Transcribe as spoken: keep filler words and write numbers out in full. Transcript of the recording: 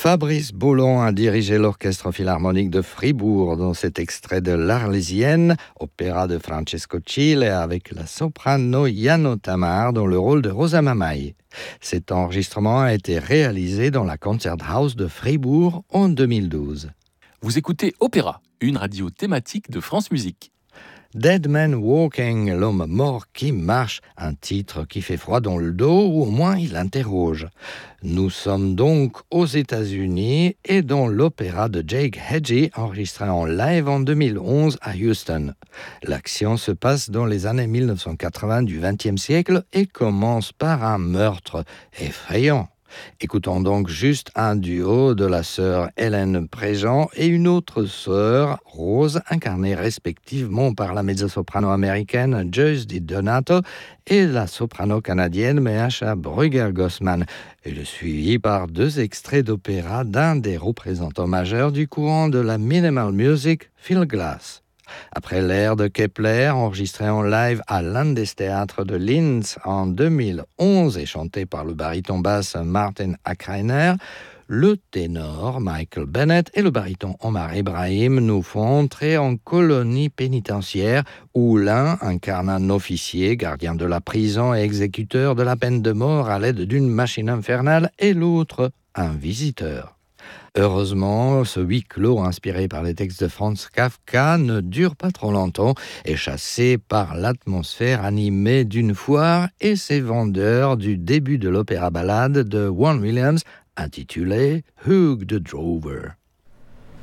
Fabrice Boulon a dirigé l'Orchestre philharmonique de Fribourg dans cet extrait de l'Arlésienne, opéra de Francesco Cile avec la soprano Yano Tamar dans le rôle de Rosa Mamai. Cet enregistrement a été réalisé dans la Concerthaus de Fribourg en deux mille douze. Vous écoutez Opéra, une radio thématique de France Musique. Dead Man Walking, l'homme mort qui marche, un titre qui fait froid dans le dos ou au moins il interroge. Nous sommes donc aux États-Unis et dans l'opéra de Jake Hedgie enregistré en live en deux mille onze à Houston. L'action se passe dans les années mille neuf cent quatre-vingts du vingtième siècle et commence par un meurtre effrayant. Écoutons donc juste un duo de la sœur Hélène Préjean et une autre sœur, Rose, incarnée respectivement par la mezzo-soprano américaine Joyce DiDonato et la soprano canadienne Measha Brugger-Gossman, et le suivi par deux extraits d'opéra d'un des représentants majeurs du courant de la minimal music, Phil Glass. Après l'air de Kepler, enregistré en live à Landestheater de Linz en deux mille onze et chanté par le baryton basse Martin Akreiner, le ténor Michael Bennett et le baryton Omar Ibrahim nous font entrer en colonie pénitentiaire où l'un incarne un officier, gardien de la prison et exécuteur de la peine de mort à l'aide d'une machine infernale, et l'autre, un visiteur. Heureusement, ce huis clos inspiré par les textes de Franz Kafka ne dure pas trop longtemps et chassé par l'atmosphère animée d'une foire et ses vendeurs du début de l'opéra ballade de Vaughan Williams intitulé Hugh the Drover.